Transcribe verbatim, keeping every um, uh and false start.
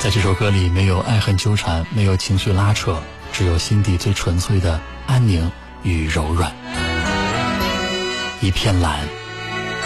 在这首歌里没有爱恨纠缠，没有情绪拉扯，只有心底最纯粹的安宁与柔软。一片蓝。